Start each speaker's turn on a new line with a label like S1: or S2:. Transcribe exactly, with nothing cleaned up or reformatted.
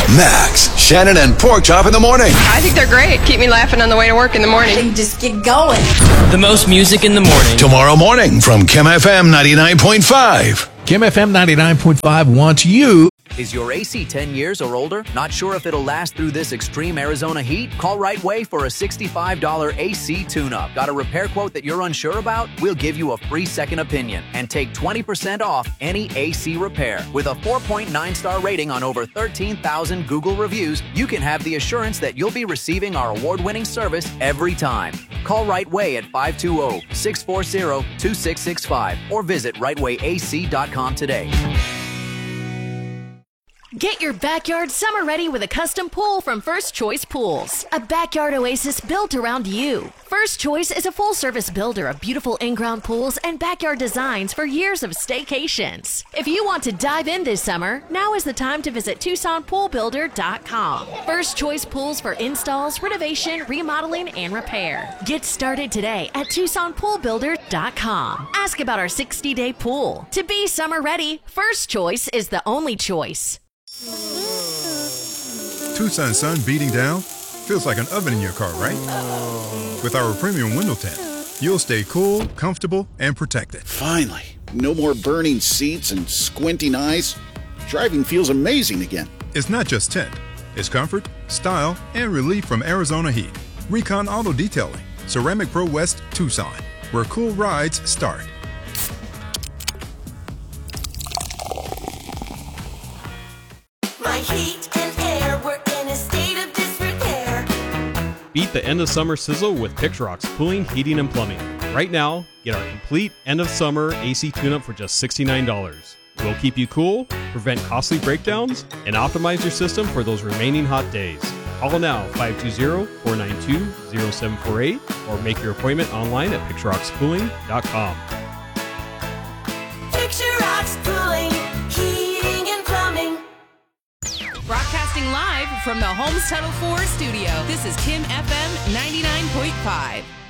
S1: Max, Shannon, and Porkchop in the morning.
S2: I think they're great. Keep me laughing on the way to work in the morning.
S3: They just get going.
S4: The most music in the morning.
S1: Tomorrow morning from Kim F M ninety-nine point five.
S5: Kim F M ninety-nine point five wants you.
S6: Is your A C ten years or older? Not sure if it'll last through this extreme Arizona heat? Call Right Way for a sixty-five dollars A C tune-up. Got a repair quote that you're unsure about? We'll give you a free second opinion and take twenty percent off any A C repair. With a four point nine star rating on over thirteen thousand Google reviews, you can have the assurance that you'll be receiving our award-winning service every time. Call Right Way at five two zero, six four zero, two six six five or visit right way a c dot com today.
S7: Get your backyard summer ready with a custom pool from First Choice Pools. A backyard oasis built around you. First Choice is a full-service builder of beautiful in-ground pools and backyard designs for years of staycations. If you want to dive in this summer, now is the time to visit Tucson Pool Builder dot com. First Choice Pools for installs, renovation, remodeling, and repair. Get started today at Tucson Pool Builder dot com. Ask about our sixty day pool. To be summer ready, First Choice is the only choice.
S8: Tucson sun beating down feels like an oven in your car, right? With our premium window tint, you'll stay cool, comfortable, and protected.
S9: Finally, no more burning seats and squinting eyes. Driving feels amazing again.
S8: It's not just tint. It's comfort, style, and relief from Arizona heat. Recon Auto Detailing, Ceramic Pro West, Tucson, where cool rides start.
S10: My heat and air were in a state of disrepair.
S11: Beat the end of summer sizzle with Pixrox Cooling, Heating, and Plumbing. Right now, get our complete end of summer A C tune-up for just sixty-nine dollars. We'll keep you cool, prevent costly breakdowns, and optimize your system for those remaining hot days. Call now five two zero, four nine two, zero seven four eight or make your appointment online at pixrox cooling dot com.
S10: Pixrox Cooling, Heating, and Plumbing.
S12: Broadcasting live from the Holmes Tunnel four studio, this is Kim F M ninety-nine point five.